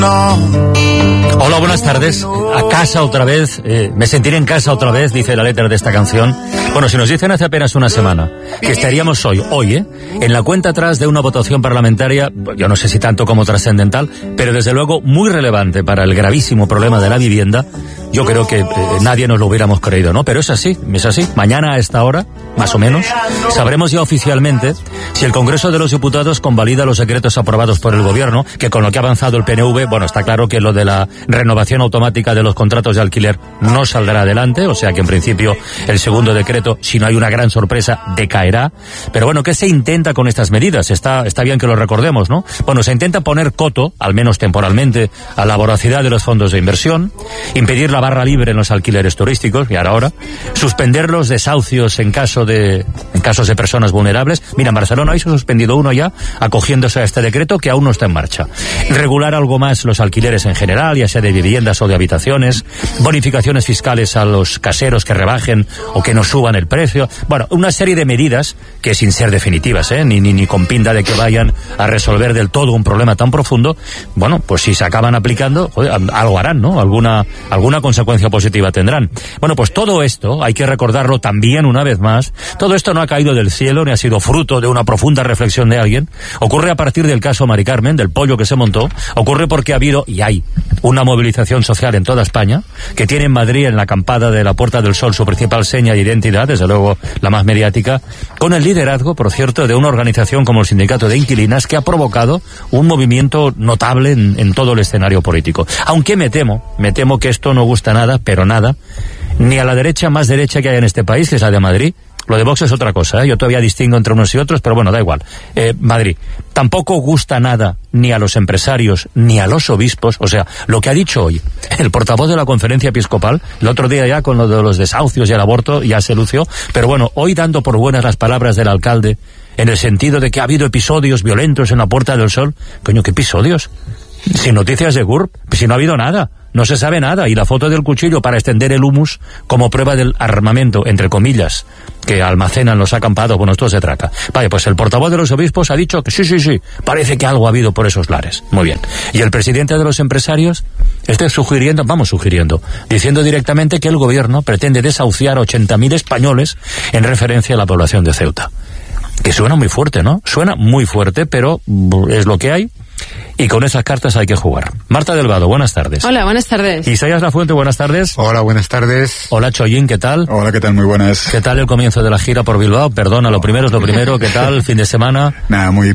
Hola, buenas tardes. A casa otra vez, me sentiré en casa otra vez, dice la letra de esta canción. Bueno, si nos dicen hace apenas una semana que estaríamos hoy, en la cuenta atrás de una votación parlamentaria, yo no sé si tanto como trascendental, pero desde luego muy relevante para el gravísimo problema de la vivienda, yo creo que nadie nos lo hubiéramos creído, ¿no? Pero es así. Mañana a esta hora, más o menos, sabremos ya oficialmente si el Congreso de los Diputados convalida los decretos aprobados por el Gobierno, que con lo que ha avanzado el PNV, bueno, está claro que lo de la renovación automática de los contratos de alquiler no saldrá adelante, o sea que en principio el segundo decreto, si no hay una gran sorpresa, decaerá. Pero bueno, ¿qué se intenta con estas medidas? Está bien que lo recordemos, ¿no? Bueno, se intenta poner coto, al menos temporalmente, a la voracidad de los fondos de inversión, impedir la barra libre en los alquileres turísticos, y ahora, suspender los desahucios en casos de personas vulnerables. Mira, en Barcelona hoy se ha suspendido uno ya, acogiéndose a este decreto que aún no está en marcha. Regular algo más los alquileres en general, ya sea de viviendas o de habitaciones, bonificaciones fiscales a los caseros que rebajen o que no suban el precio. Bueno, una serie de medidas que, sin ser definitivas, ni con pinta de que vayan a resolver del todo un problema tan profundo, bueno, pues si se acaban aplicando, joder, algo harán, ¿no? Alguna consecuencia positiva tendrán. Bueno, pues todo esto, hay que recordarlo también una vez más, todo esto no ha caído del cielo ni ha sido fruto de una profunda reflexión de alguien. Ocurre a partir del caso Mari Carmen, del pollo que se montó. Ocurre porque ha habido y hay una movilización social en toda España, que tiene en Madrid, en la acampada de la Puerta del Sol, su principal seña de identidad, desde luego la más mediática, con el liderazgo, por cierto, de una organización como el Sindicato de Inquilinas, que ha provocado un movimiento notable en todo el escenario político. Aunque me temo que esto no gusta nada, pero nada, ni a la derecha más derecha que hay en este país, que es la de Madrid. Lo de Vox es otra cosa, Yo todavía distingo entre unos y otros, pero bueno, da igual. Madrid. Tampoco gusta nada ni a los empresarios ni a los obispos. O sea, lo que ha dicho hoy el portavoz de la Conferencia Episcopal, el otro día ya con lo de los desahucios y el aborto ya se lució, pero bueno, hoy dando por buenas las palabras del alcalde, en el sentido de que ha habido episodios violentos en la Puerta del Sol. Coño, ¿qué episodios? Sin noticias de GURB, si no ha habido nada, no se sabe nada, y la foto del cuchillo para extender el humus como prueba del armamento, entre comillas, que almacenan los acampados, bueno, esto se trata. Vale, pues el portavoz de los obispos ha dicho que sí, parece que algo ha habido por esos lares. Muy bien. Y el presidente de los empresarios está sugiriendo, diciendo directamente que el gobierno pretende desahuciar a 80.000 españoles en referencia a la población de Ceuta. Que suena muy fuerte, ¿no? Suena muy fuerte, pero es lo que hay. Y con esas cartas hay que jugar. Marta Delgado, buenas tardes. Hola, buenas tardes. Isaías Lafuente, buenas tardes. Hola, buenas tardes. Hola, Chollín, ¿qué tal? Hola, ¿qué tal? Muy buenas. ¿Qué tal el comienzo de la gira por Bilbao? Perdona, lo primero es lo primero. ¿Qué tal el fin de semana? Nada, muy...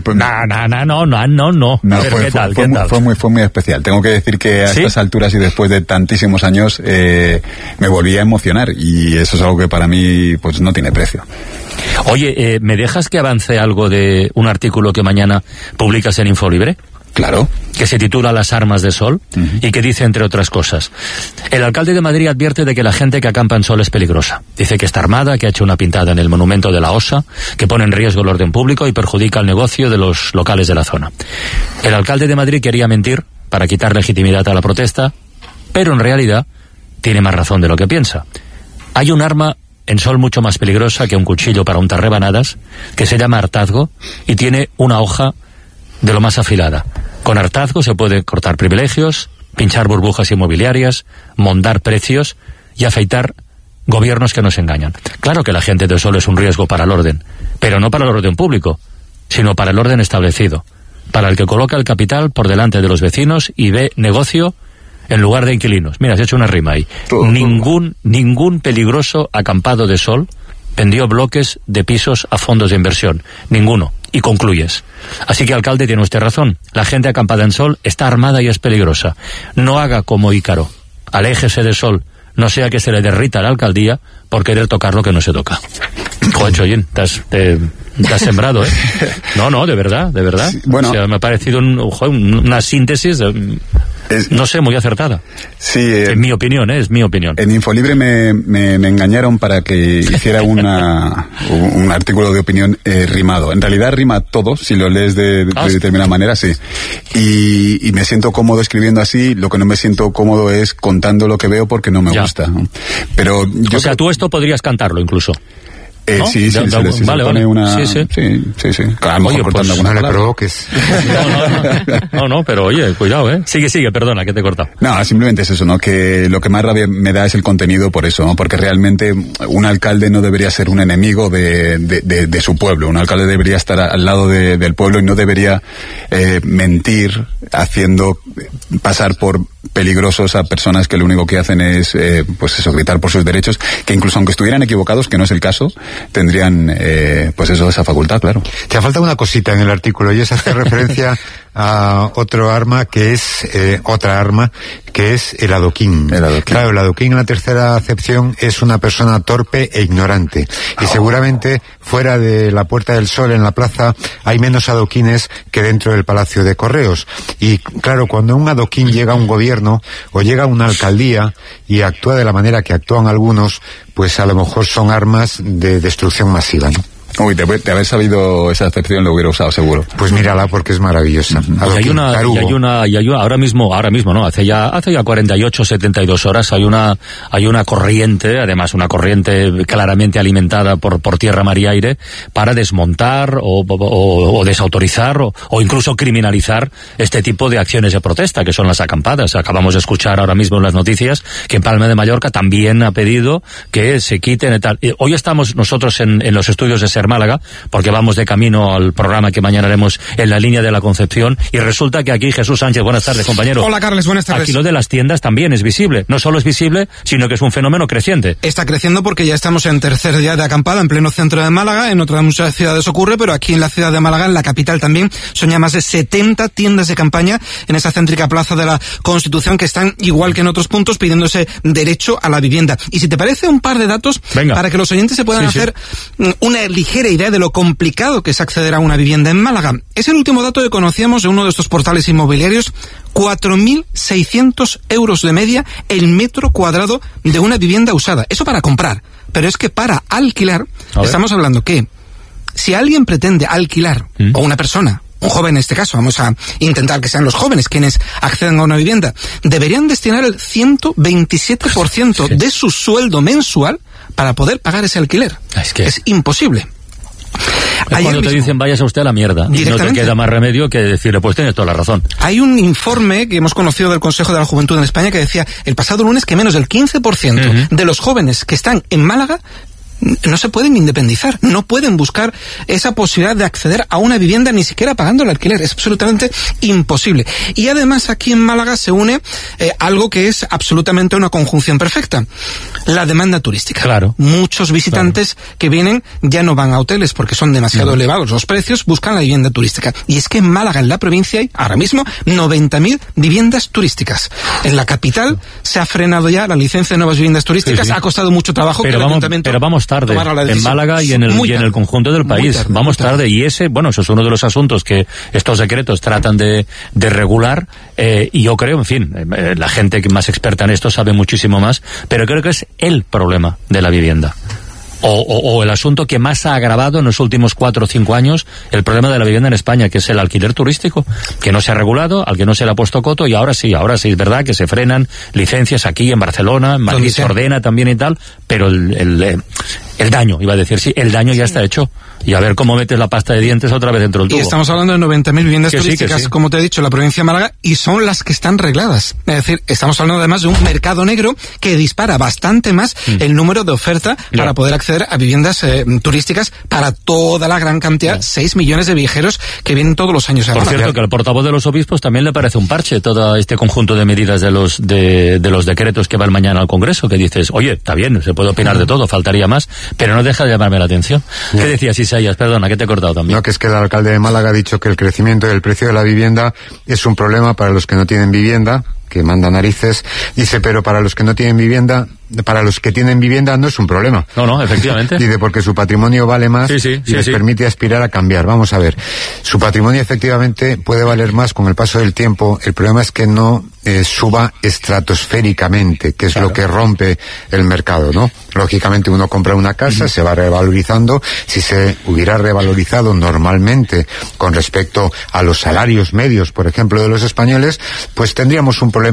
No. ¿Qué tal? Fue muy especial. Tengo que decir que a estas alturas y después de tantísimos años me volví a emocionar, y eso es algo que para mí pues no tiene precio. Oye, ¿me dejas que avance algo de un artículo que mañana publicas en Infolibre? Claro. Que se titula Las armas de Sol, y que dice, entre otras cosas, el alcalde de Madrid advierte de que la gente que acampa en Sol es peligrosa. Dice que está armada, que ha hecho una pintada en el monumento de la Osa, que pone en riesgo el orden público y perjudica el negocio de los locales de la zona. El alcalde de Madrid quería mentir para quitar legitimidad a la protesta, pero en realidad tiene más razón de lo que piensa. Hay un arma en Sol mucho más peligrosa que un cuchillo para untar rebanadas, que se llama hartazgo, y tiene una hoja de lo más afilada. Con hartazgo se puede cortar privilegios, pinchar burbujas inmobiliarias, mondar precios y afeitar gobiernos que nos engañan. Claro que la gente de Sol es un riesgo para el orden, pero no para el orden público, sino para el orden establecido, para el que coloca el capital por delante de los vecinos y ve negocio en lugar de inquilinos. Mira, has hecho una rima ahí. Ningún peligroso acampado de Sol vendió bloques de pisos a fondos de inversión. Ninguno. Y concluyes. Así que, alcalde, tiene usted razón. La gente acampada en Sol está armada y es peligrosa. No haga como Ícaro. Aléjese de Sol. No sea que se le derrita la alcaldía por querer tocar lo que no se toca. Joder, Chollín, te has sembrado, ¿eh? No, de verdad. Sí, bueno, o sea, me ha parecido una síntesis, no sé, muy acertada. Sí. En mi opinión, es mi opinión. En Infolibre me engañaron para que hiciera un artículo de opinión rimado. En realidad rima todo, si lo lees de determinada manera, sí. Y me siento cómodo escribiendo así. Lo que no me siento cómodo es contando lo que veo porque no me gusta, ¿no? Pero tú esto podrías cantarlo incluso. ¿no? Sí, vale. Una... Sí. A lo mejor cortando alguna no le provoques. No, pero oye, cuidado, Sigue, perdona, que te he cortado. No, simplemente es eso, ¿no? Que lo que más rabia me da es el contenido por eso, ¿no? Porque realmente un alcalde no debería ser un enemigo de su pueblo. Un alcalde debería estar al lado del pueblo y no debería mentir haciendo pasar por peligrosos a personas que lo único que hacen es, pues eso, gritar por sus derechos, que incluso aunque estuvieran equivocados, que no es el caso, tendrían, pues eso, esa facultad, claro. Te ha faltado una cosita en el artículo, y es hacer referencia a otra arma que es el adoquín. Claro, el adoquín en la tercera acepción es una persona torpe e ignorante. Y seguramente fuera de la Puerta del Sol, en la plaza, hay menos adoquines que dentro del Palacio de Correos. Y claro, cuando un adoquín llega a un gobierno o llega a una alcaldía y actúa de la manera que actúan algunos, pues a lo mejor son armas de destrucción masiva, ¿no? Uy, de haber sabido esa excepción lo hubiera usado seguro. Pues mírala porque es maravillosa. Y hay una, ahora mismo, no, hace ya 48, 72 horas hay una corriente, además una corriente claramente alimentada por tierra, mar y aire, para desmontar o desautorizar o incluso criminalizar este tipo de acciones de protesta, que son las acampadas. Acabamos de escuchar ahora mismo en las noticias que en Palma de Mallorca también ha pedido que se quiten y tal. Hoy estamos nosotros en los estudios de Ser Málaga, porque vamos de camino al programa que mañana haremos en la línea de la Concepción, y resulta que aquí Jesús Sánchez, buenas tardes, compañero. Hola, Carles, buenas tardes. Aquí lo de las tiendas también es visible, no solo es visible, sino que es un fenómeno creciente. Está creciendo porque ya estamos en tercer día de acampada en pleno centro de Málaga. En otras muchas ciudades ocurre, pero aquí en la ciudad de Málaga, en la capital también, son ya más de 70 tiendas de campaña en esa céntrica plaza de la Constitución, que están, igual que en otros puntos, pidiéndose derecho a la vivienda. Y si te parece, un par de datos para que los oyentes se puedan hacer una ligera idea de lo complicado que es acceder a una vivienda en Málaga. Es el último dato que conocíamos de uno de estos portales inmobiliarios: 4.600 euros de media el metro cuadrado de una vivienda usada. Eso para comprar. Pero es que para alquilar, estamos hablando que si alguien pretende alquilar, o una persona, un joven en este caso, vamos a intentar que sean los jóvenes quienes accedan a una vivienda, deberían destinar el 127% de su sueldo mensual para poder pagar ese alquiler. Es imposible. Es cuando te dicen váyase usted a la mierda y no te queda más remedio que decirle, pues tienes toda la razón. Hay un informe que hemos conocido del Consejo de la Juventud en España que decía el pasado lunes que menos del 15% de los jóvenes que están en Málaga no se pueden independizar, no pueden buscar esa posibilidad de acceder a una vivienda ni siquiera pagando el alquiler. Es absolutamente imposible. Y además aquí en Málaga se une algo que es absolutamente una conjunción perfecta: la demanda turística. Claro. Muchos visitantes que vienen ya no van a hoteles porque son demasiado elevados los precios, buscan la vivienda turística. Y es que en Málaga, en la provincia, hay ahora mismo 90.000 viviendas turísticas. En la capital se ha frenado ya la licencia de nuevas viviendas turísticas. Ha costado mucho trabajo pero vamos tarde en Málaga y en el conjunto del país. Vamos tarde. Y eso es uno de los asuntos que estos decretos tratan de regular, y yo creo, en fin, la gente que más experta en esto sabe muchísimo más, pero creo que es el problema de la vivienda. O el asunto que más ha agravado en los últimos 4 o 5 años el problema de la vivienda en España, que es el alquiler turístico, que no se ha regulado, al que no se le ha puesto coto, y ahora sí es verdad que se frenan licencias aquí en Barcelona, en Madrid se ordena también y tal, pero el daño, iba a decir, el daño ya está hecho. Y a ver cómo metes la pasta de dientes otra vez dentro del tubo. Y estamos hablando de 90.000 viviendas turísticas, como te he dicho, en la provincia de Málaga, y son las que están regladas. Es decir, estamos hablando además de un mercado negro que dispara bastante más el número de oferta para poder acceder a viviendas turísticas para toda la gran cantidad, 6 millones de viajeros que vienen todos los años a Málaga. Por cierto, que al portavoz de los obispos también le parece un parche todo este conjunto de medidas de los decretos que van mañana al Congreso, que dices, oye, está bien, se puede opinar de todo, faltaría más, pero no deja de llamarme la atención. ¿Qué decías, Isaías? Perdona, que te he cortado también. No, que es que el alcalde de Málaga ha dicho que el crecimiento del precio de la vivienda es un problema para los que no tienen vivienda, que manda narices. Dice, pero para los que no tienen vivienda, para los que tienen vivienda no es un problema. No, efectivamente. Dice, porque su patrimonio vale más y les permite aspirar a cambiar. Vamos a ver, su patrimonio efectivamente puede valer más con el paso del tiempo. El problema es que no suba estratosféricamente, que es lo que rompe el mercado, ¿no? Lógicamente uno compra una casa, se va revalorizando. Si se hubiera revalorizado normalmente con respecto a los salarios medios, por ejemplo, de los españoles, pues tendríamos un problema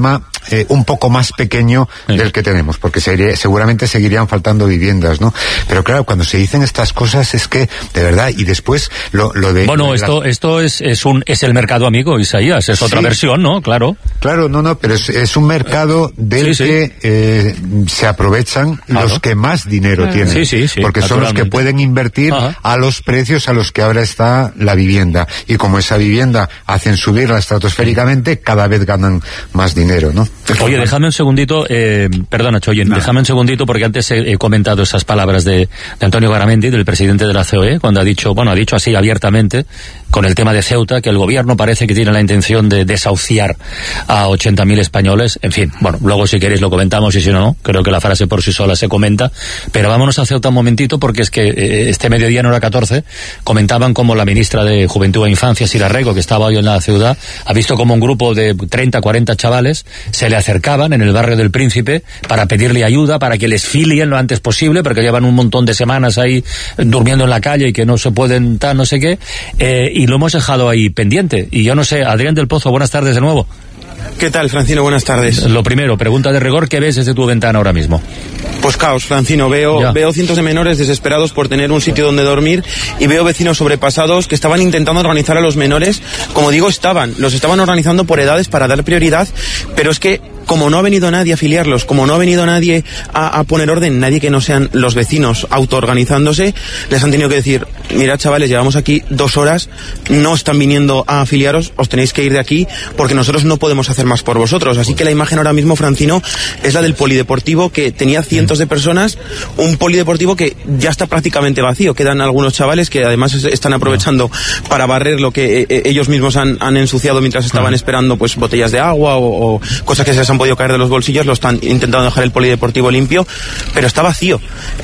un poco más pequeño del que tenemos, porque seguramente seguirían faltando viviendas, ¿no? Pero claro, cuando se dicen estas cosas es que, de verdad, y después lo de... Bueno, esto es el mercado amigo, Isaías, es otra versión, ¿no? Claro, no, pero es un mercado del que se aprovechan los que más dinero tienen, porque son los que pueden invertir a los precios a los que ahora está la vivienda, y como esa vivienda hacen subirla estratosféricamente, cada vez ganan más dinero, ¿no? Oye, déjame un segundito, perdona, Choyen, déjame un segundito, porque antes he comentado esas palabras de Antonio Garamendi, del presidente de la COE, cuando ha dicho así abiertamente, con el tema de Ceuta, que el gobierno parece que tiene la intención de desahuciar a 80.000 españoles. En fin, bueno, luego si queréis lo comentamos, y si no, creo que la frase por sí sola se comenta. Pero vámonos a Ceuta un momentito, porque es que este mediodía, en hora 14, comentaban como la ministra de Juventud e Infancia, Sira Rego, que estaba hoy en la ciudad, ha visto como un grupo de 30, 40 chavales se le acercaban en el barrio del Príncipe para pedirle ayuda, para que les filien lo antes posible, porque llevan un montón de semanas ahí durmiendo en la calle y que no se pueden no sé qué, y lo hemos dejado ahí pendiente. Y yo no sé, Adrián del Pozo, buenas tardes de nuevo. ¿Qué tal, Francino? Buenas tardes. Lo primero, pregunta de rigor, ¿qué ves desde tu ventana ahora mismo? Pues caos, Francino. Veo cientos de menores desesperados por tener un sitio donde dormir, y veo vecinos sobrepasados que estaban intentando organizar a los menores. Como digo, los estaban organizando por edades para dar prioridad, pero es que como no ha venido nadie a afiliarlos, como no ha venido nadie a poner orden, nadie que no sean los vecinos autoorganizándose, les han tenido que decir: mirad, chavales, llevamos aquí 2 horas, no están viniendo a afiliaros, os tenéis que ir de aquí porque nosotros no podemos hacer más por vosotros. Así que la imagen ahora mismo, Francino, es la del polideportivo, que tenía cientos de personas, un polideportivo que ya está prácticamente vacío. Quedan algunos chavales que además están aprovechando para barrer lo que ellos mismos han ensuciado mientras estaban esperando pues botellas de agua o cosas que se les han podido caer de los bolsillos. Lo están intentando dejar el polideportivo limpio, pero está vacío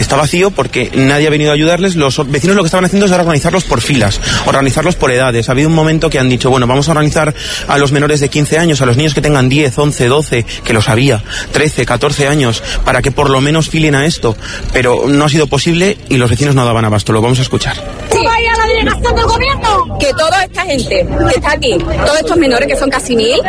porque nadie ha venido a ayudarles. Los vecinos lo que estaban haciendo es organizarlos por filas, organizarlos por edades. Ha habido un momento que han dicho: bueno, vamos a organizar a los menores de 15 años, a los niños que tengan 10, 11, 12, que los había, 13, 14 años, para que por lo menos filen a esto, pero no ha sido posible y los vecinos no daban abasto. Lo vamos a escuchar. ¿Cómo va a ir a la delegación del gobierno? Que toda esta gente que está aquí, todos estos menores, que son casi 1000,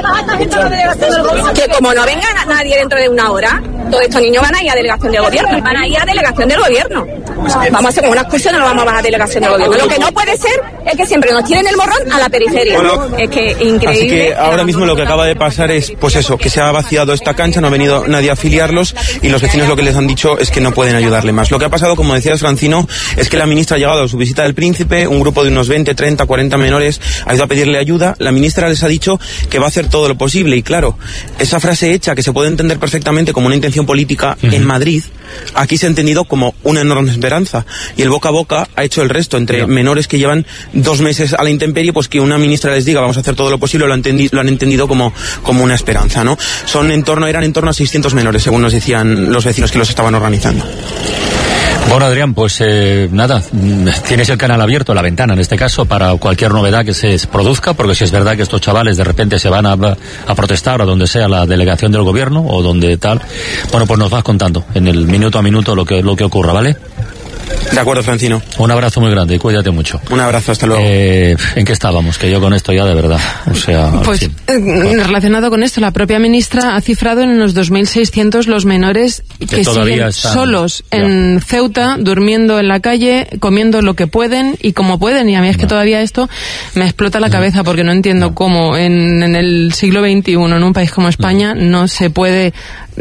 que como no venga nadie dentro de una hora, todos estos niños van a ir a delegación del gobierno, van a ir a delegación del gobierno. Vamos a hacer como una excursión, no vamos a bajar a delegación del gobierno. Lo que no puede ser es que siempre nos tiren el morrón a la periferia. Bueno, es que increíble. Así que ahora mismo lo que acaba de pasar es, pues eso, que se ha vaciado esta cancha, no ha venido nadie a afiliarlos, y los vecinos lo que les han dicho es que no pueden ayudarle más. Lo que ha pasado, como decías, Francino, es que la ministra ha llegado a su visita del Príncipe, un grupo de unos 20, 30, 40 menores ha ido a pedirle ayuda. La ministra les ha dicho que va a hacer todo lo posible, y claro, esa frase hecha, que se puede entender perfectamente como una intención política en Madrid, aquí se ha entendido como una enorme esperanza, y el boca a boca ha hecho el resto entre menores que llevan 2 meses a la intemperie. Pues que una ministra les diga vamos a hacer todo lo posible, lo han entendido como una esperanza, ¿no? Eran en torno a 600 menores, según nos decían los vecinos que los estaban organizando. Bueno, Adrián, pues nada, tienes el canal abierto, la ventana en este caso, para cualquier novedad que se produzca, porque si es verdad que estos chavales de repente se van a protestar a donde sea la delegación del gobierno o donde tal, bueno, pues nos vas contando en el minuto a minuto lo que ocurra, ¿vale? De acuerdo, Francino. Un abrazo muy grande y cuídate mucho. Un abrazo, hasta luego. ¿En qué estábamos? Que yo con esto ya de verdad, o sea... Pues relacionado con esto, la propia ministra ha cifrado en unos 2.600 los menores que siguen están solos en Ceuta, durmiendo en la calle, comiendo lo que pueden y como pueden, y a mí es que todavía esto me explota la cabeza, porque no entiendo cómo en el siglo XXI, en un país como España, no se puede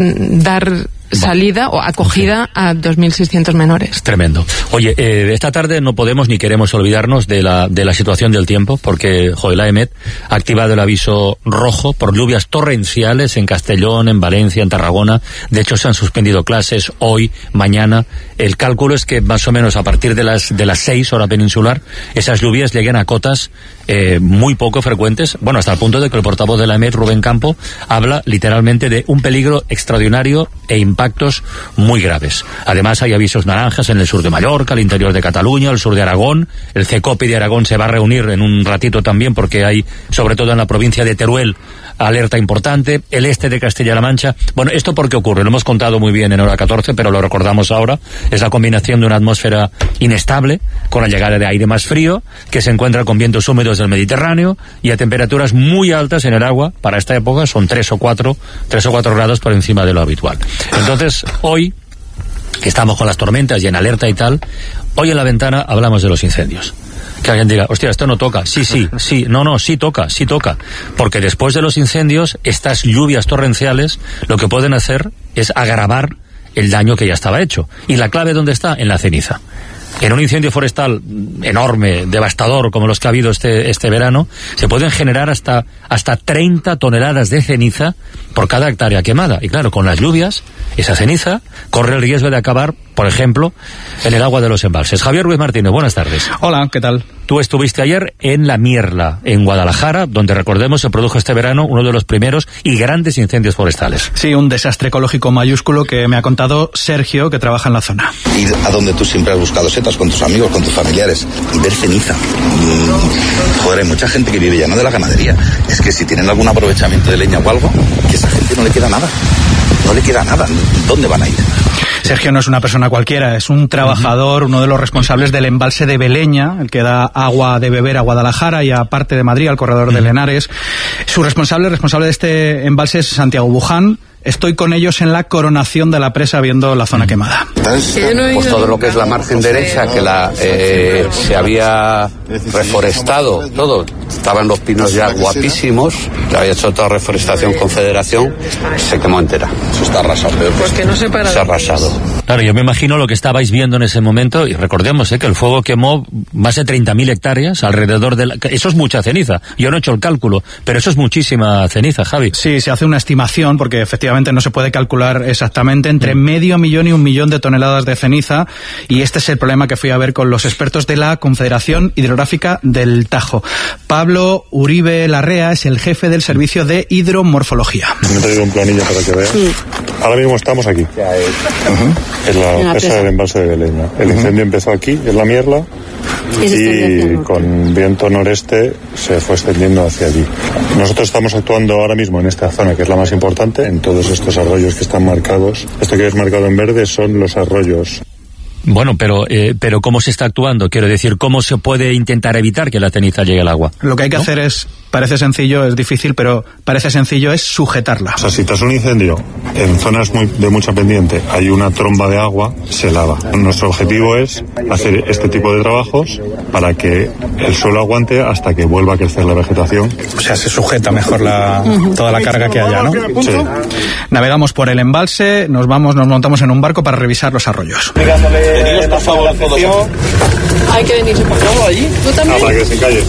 dar salida o acogida a 2.600 menores. Es tremendo. Oye, esta tarde no podemos ni queremos olvidarnos de la situación del tiempo, porque la EMET ha activado el aviso rojo por lluvias torrenciales en Castellón, en Valencia, en Tarragona. De hecho, se han suspendido clases hoy, mañana. El cálculo es que más o menos a partir de las 6 hora peninsular, esas lluvias lleguen a cotas muy poco frecuentes, bueno, hasta el punto de que el portavoz de la EMET, Rubén Campo, habla literalmente de un peligro extraordinario e imparable impactos muy graves. Además hay avisos naranjas en el sur de Mallorca, el interior de Cataluña, el sur de Aragón. El CECOPI de Aragón se va a reunir en un ratito también porque hay, sobre todo en la provincia de Teruel, alerta importante. El este de Castilla-La Mancha. Bueno, ¿esto por qué ocurre? Lo hemos contado muy bien en Hora 14, pero lo recordamos ahora. Es la combinación de una atmósfera inestable con la llegada de aire más frío, que se encuentra con vientos húmedos del Mediterráneo y a temperaturas muy altas en el agua. Para esta época son 3 o 4 grados por encima de lo habitual. Entonces, hoy, que estamos con las tormentas y en alerta y tal, hoy en La Ventana hablamos de los incendios. Que alguien diga, hostia, esto no toca. Sí, sí toca. Porque después de los incendios, estas lluvias torrenciales lo que pueden hacer es agravar el daño que ya estaba hecho. ¿Y la clave dónde está? En la ceniza. En un incendio forestal enorme, devastador, como los que ha habido este verano, se pueden generar hasta 30 toneladas de ceniza por cada hectárea quemada. Y claro, con las lluvias, esa ceniza corre el riesgo de acabar, por ejemplo, en el agua de los embalses. Javier Ruiz Martínez, buenas tardes. Hola, ¿qué tal? Tú estuviste ayer en La Mierla, en Guadalajara, donde, recordemos, se produjo este verano uno de los primeros y grandes incendios forestales. Sí, un desastre ecológico mayúsculo que me ha contado Sergio, que trabaja en la zona. Ir a donde tú siempre has buscado setas, con tus amigos, con tus familiares, y ver ceniza. Joder, hay mucha gente que vive ya no de la ganadería. Es que si tienen algún aprovechamiento de leña o algo, que a esa gente no le queda nada. No le queda nada. ¿Dónde van a ir? Sergio no es una persona cualquiera, es un trabajador, uno de los responsables del embalse de Beleña, el que da agua de beber a Guadalajara y a parte de Madrid, al corredor de Lenares. Su responsable de este embalse es Santiago Buján. Estoy con ellos en la coronación de la presa viendo la zona quemada. Pues todo lo que es la margen derecha, que se había reforestado, todo. Estaban los pinos ya guapísimos, que había hecho toda reforestación Confederación, se quemó entera. Eso está arrasado. Porque no se para. Se ha arrasado. Claro, yo me imagino lo que estabais viendo en ese momento, y recordemos que el fuego quemó más de 30.000 hectáreas alrededor de eso es mucha ceniza. Yo no he hecho el cálculo, pero eso es muchísima ceniza, Javi. Sí, se hace una estimación, porque efectivamente no se puede calcular exactamente, entre 500.000 y 1 millón de toneladas de ceniza, y este es el problema que fui a ver con los expertos de la Confederación Hidrográfica del Tajo. Pablo Uribe Larrea es el jefe del servicio de hidromorfología. Me he traído un planillo para que veáis. Ahora mismo estamos aquí. En la presa del embalse de Beleña. El incendio empezó aquí, en La Mierla, y con viento noreste se fue extendiendo hacia allí. Nosotros estamos actuando ahora mismo en esta zona, que es la más importante, en todos estos arroyos que están marcados. Esto que es marcado en verde son los arroyos. Bueno, pero ¿cómo se está actuando? Quiero decir, ¿cómo se puede intentar evitar que la ceniza llegue al agua? Lo que hay que hacer es, parece sencillo, es difícil, pero parece sencillo, es sujetarla. O sea, si tras un incendio, en zonas de mucha pendiente, hay una tromba de agua, se lava. Nuestro objetivo es hacer este tipo de trabajos para que el suelo aguante hasta que vuelva a crecer la vegetación. O sea, se sujeta mejor toda la carga que haya, ¿no? Sí. Navegamos por el embalse, nos montamos en un barco para revisar los arroyos. Venidos, por favor, todos. Hay que venirse por favor allí. ¿Tú también? Para que se calle.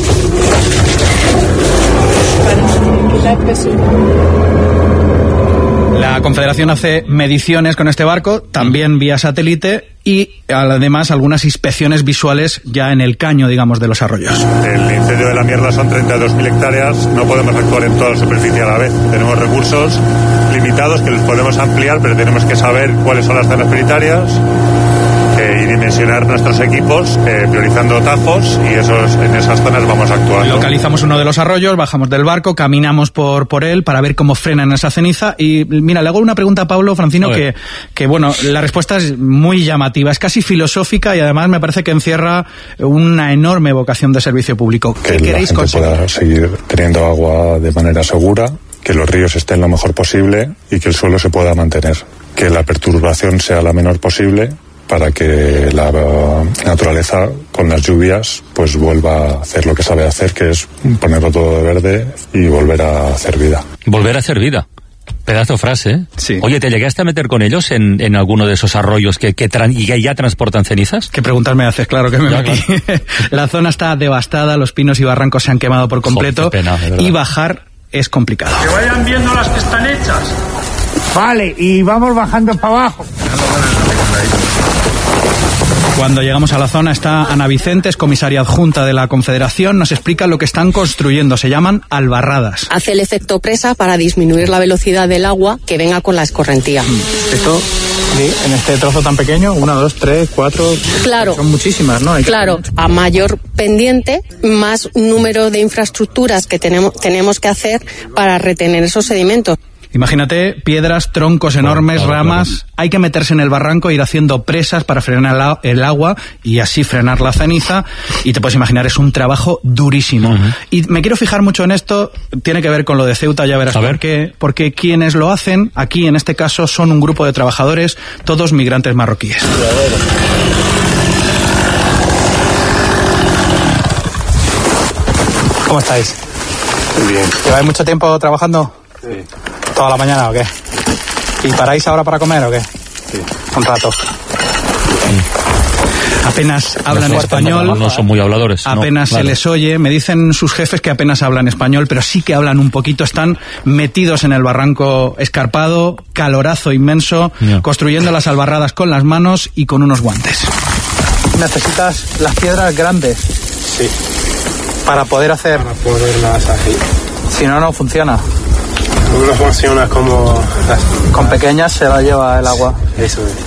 La Confederación hace mediciones con este barco, también vía satélite, y además algunas inspecciones visuales ya en el caño, digamos, de los arroyos. El incendio de La Mierla son 32.000 hectáreas, no podemos actuar en toda la superficie a la vez. Tenemos recursos limitados que los podemos ampliar, pero tenemos que saber cuáles son las zonas prioritarias y dimensionar nuestros equipos priorizando tajos, y en esas zonas vamos a actuar. Localizamos uno de los arroyos, bajamos del barco, caminamos por él para ver cómo frenan esa ceniza, y mira, le hago una pregunta a Pablo Francino que bueno, la respuesta es muy llamativa, es casi filosófica, y además me parece que encierra una enorme vocación de servicio público. ¿Qué queréis conseguir? Que la gente pueda seguir teniendo agua de manera segura, que los ríos estén lo mejor posible y que el suelo se pueda mantener, que la perturbación sea la menor posible, para que la naturaleza con las lluvias pues vuelva a hacer lo que sabe hacer, que es ponerlo todo de verde y volver a hacer vida. Volver a hacer vida. Pedazo frase, ¿eh? Sí. Oye, ¿te llegaste a meter con ellos en alguno de esos arroyos que ya transportan cenizas? ¿Qué preguntas me haces? Claro que me metí. Claro. La zona está devastada, los pinos y barrancos se han quemado por completo. Qué pena, y bajar es complicado. Que vayan viendo las que están hechas. Vale, y vamos bajando para abajo. Cuando llegamos a la zona está Ana Vicentes, comisaria adjunta de la Confederación, nos explica lo que están construyendo, se llaman albarradas. Hace el efecto presa para disminuir la velocidad del agua que venga con la escorrentía. Esto, en este trozo tan pequeño, 1, 2, 3, 4... Claro. Son muchísimas, ¿no? Claro, a mayor pendiente, más número de infraestructuras que tenemos que hacer para retener esos sedimentos. Imagínate piedras, troncos enormes, ramas. Hay que meterse en el barranco, ir haciendo presas para frenar el agua y así frenar la ceniza. Y te puedes imaginar, es un trabajo durísimo. Y me quiero fijar mucho en esto. Tiene que ver con lo de Ceuta, ya verás por qué. Porque quienes lo hacen aquí, en este caso, son un grupo de trabajadores, todos migrantes marroquíes. ¿Cómo estáis? Muy bien. ¿Lleváis mucho tiempo trabajando? Sí. ¿Toda la mañana o qué? ¿Y paráis ahora para comer o qué? Sí. Un rato. Apenas hablan español. No son muy habladores. Apenas se les oye. Me dicen sus jefes que apenas hablan español, pero sí que hablan un poquito. Están metidos en el barranco escarpado, calorazo inmenso, construyendo las albarradas con las manos y con unos guantes. ¿Necesitas las piedras grandes? Sí. Para poder hacer... Para poderlas aquí. Si no, no funciona. No funciona como... Con pequeñas se la lleva el agua. Eso es.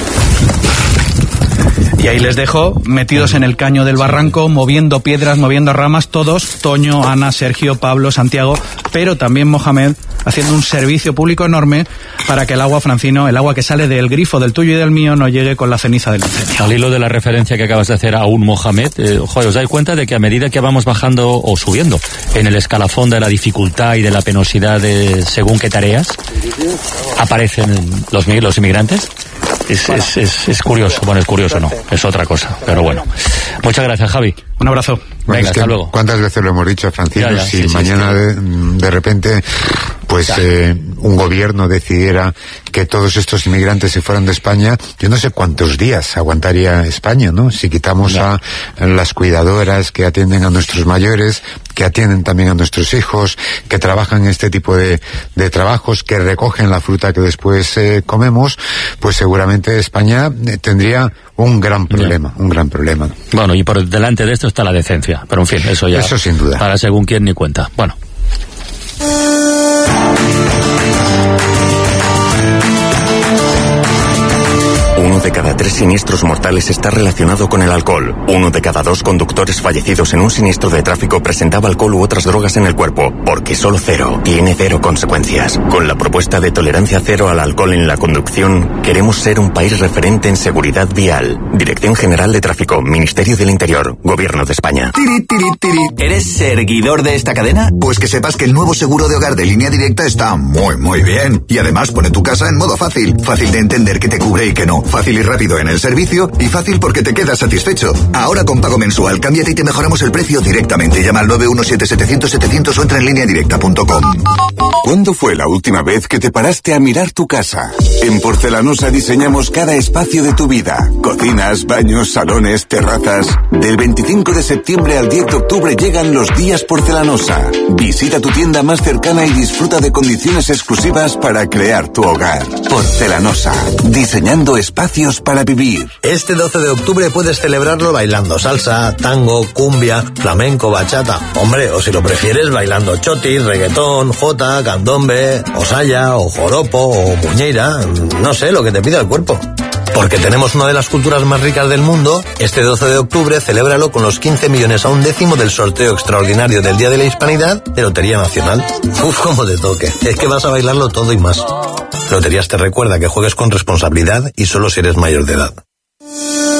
Y ahí les dejo, metidos en el caño del barranco, moviendo piedras, moviendo ramas, todos, Toño, Ana, Sergio, Pablo, Santiago, pero también Mohamed, haciendo un servicio público enorme para que el agua, Francino, el agua que sale del grifo del tuyo y del mío, no llegue con la ceniza del incendio. Al hilo de la referencia que acabas de hacer a un Mohamed, ¿os dais cuenta de que a medida que vamos bajando o subiendo en el escalafón de la dificultad y de la penosidad de según qué tareas, aparecen los inmigrantes? Es curioso. Bueno, es curioso, no. Es otra cosa. Pero bueno. Muchas gracias, Javi. Un abrazo. Venga, hasta luego. ¿Cuántas veces lo hemos dicho, Francino? Si mañana de repente un gobierno decidiera que todos estos inmigrantes se fueran de España, yo no sé cuántos días aguantaría España, ¿no? Si quitamos a las cuidadoras que atienden a nuestros mayores, que atienden también a nuestros hijos, que trabajan en este tipo de trabajos, que recogen la fruta que después comemos, pues seguramente España tendría un gran problema, un gran problema. Bueno, y por delante de esto está la decencia, pero en fin, eso ya... Eso sin duda. Para según quién ni cuenta. Bueno. Uno de cada 3 siniestros mortales está relacionado con el alcohol. 1 de cada 2 conductores fallecidos en un siniestro de tráfico presentaba alcohol u otras drogas en el cuerpo, porque solo cero tiene 0 consecuencias. Con la propuesta de tolerancia cero al alcohol en la conducción, queremos ser un país referente en seguridad vial. Dirección General de Tráfico, Ministerio del Interior, Gobierno de España. Tiri, tiri, tiri. ¿Eres seguidor de esta cadena? Pues que sepas que el nuevo seguro de hogar de Línea Directa está muy bien. Y además pone tu casa en modo fácil. Fácil de entender que te cubre y que no. Fácil y rápido en el servicio y fácil porque te quedas satisfecho. Ahora con pago mensual, cámbiate y te mejoramos el precio directamente. Llama al 917-700-700 o entra en lineadirecta.com. ¿Cuándo fue la última vez que te paraste a mirar tu casa? En Porcelanosa diseñamos cada espacio de tu vida. Cocinas, baños, salones, terrazas. Del 25 de septiembre al 10 de octubre llegan los días Porcelanosa. Visita tu tienda más cercana y disfruta de condiciones exclusivas para crear tu hogar. Porcelanosa. Diseñando espacios para vivir. Este 12 de octubre puedes celebrarlo bailando salsa, tango, cumbia, flamenco, bachata. Hombre, o si lo prefieres, bailando chotis, reggaetón, jota, candombe, o saya, o joropo, o muñeira. No sé, lo que te pida el cuerpo. Porque tenemos una de las culturas más ricas del mundo, este 12 de octubre celébralo con los 15 millones a un décimo del sorteo extraordinario del Día de la Hispanidad de Lotería Nacional. Uf, cómo te toque. Es que vas a bailarlo todo y más. Loterías te recuerda que juegues con responsabilidad y solo si eres mayor de edad.